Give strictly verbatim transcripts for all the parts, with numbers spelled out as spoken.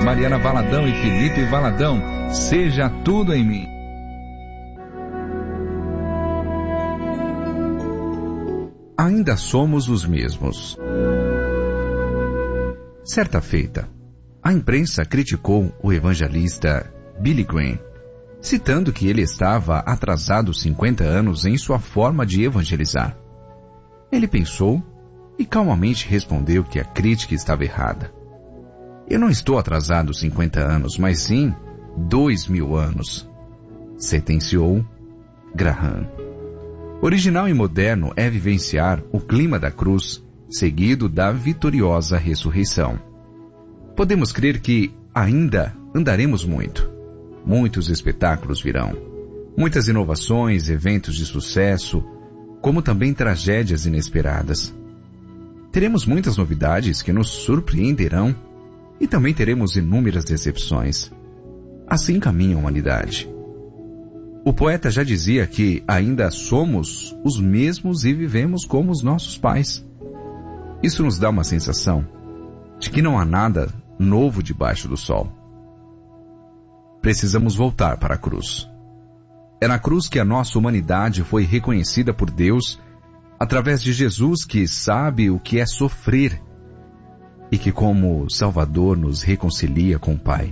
Mariana Valadão e Felipe Valadão. Seja tudo em mim. Ainda somos os mesmos. Certa feita, a imprensa criticou o evangelista Billy Graham, citando que ele estava atrasado cinquenta anos em sua forma de evangelizar. Ele pensou e calmamente respondeu que a crítica estava errada. Eu não estou atrasado cinquenta anos, mas sim dois mil anos, sentenciou Graham. Original e moderno é vivenciar o clima da cruz, seguido da vitoriosa ressurreição. Podemos crer que ainda andaremos muito. Muitos espetáculos virão. Muitas inovações, eventos de sucesso, como também tragédias inesperadas. Teremos muitas novidades que nos surpreenderão e também teremos inúmeras decepções. Assim caminha a humanidade. O poeta já dizia que ainda somos os mesmos e vivemos como os nossos pais. Isso nos dá uma sensação de que não há nada novo debaixo do sol. Precisamos voltar para a cruz. É na cruz que a nossa humanidade foi reconhecida por Deus através de Jesus, que sabe o que é sofrer e que como Salvador nos reconcilia com o Pai.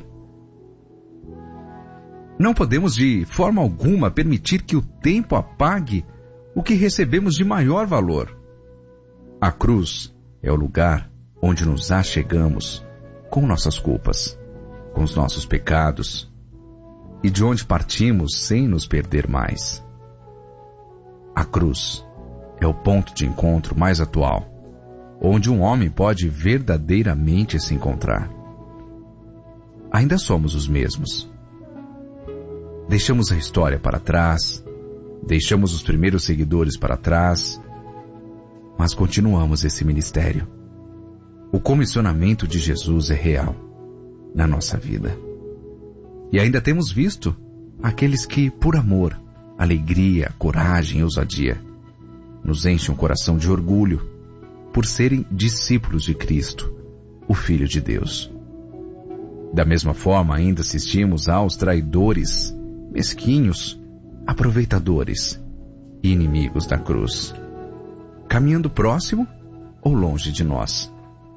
Não podemos de forma alguma permitir que o tempo apague o que recebemos de maior valor. A cruz é o lugar onde nos achegamos com nossas culpas, com os nossos pecados, e de onde partimos sem nos perder mais. A cruz é o ponto de encontro mais atual, onde um homem pode verdadeiramente se encontrar. Ainda somos os mesmos. Deixamos a história para trás, deixamos os primeiros seguidores para trás, mas continuamos esse ministério. O comissionamento de Jesus é real na nossa vida. E ainda temos visto aqueles que, por amor, alegria, coragem e ousadia, nos enchem o coração de orgulho por serem discípulos de Cristo, o Filho de Deus. Da mesma forma, ainda assistimos aos traidores, mesquinhos, aproveitadores e inimigos da cruz, caminhando próximo ou longe de nós.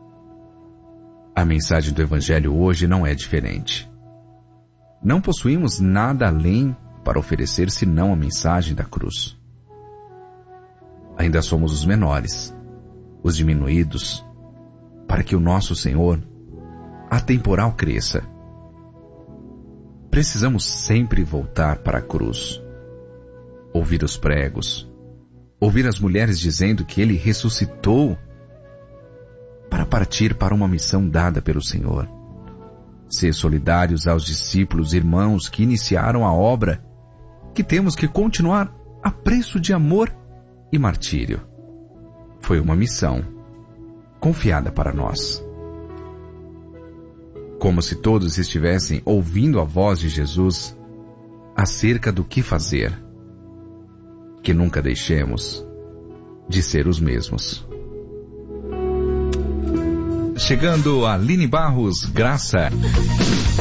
A mensagem do Evangelho hoje não é diferente. Não possuímos nada além para oferecer senão a mensagem da cruz. Ainda somos os menores, os diminuídos, para que o nosso Senhor atemporal cresça. Precisamos sempre voltar para a cruz. Ouvir os pregos, ouvir as mulheres dizendo que Ele ressuscitou para partir para uma missão dada pelo Senhor. Ser solidários aos discípulos, irmãos que iniciaram a obra, que temos que continuar a preço de amor e martírio. Foi uma missão confiada para nós. Como se todos estivessem ouvindo a voz de Jesus acerca do que fazer. Que nunca deixemos de ser os mesmos. Chegando a Aline Barros, Graça.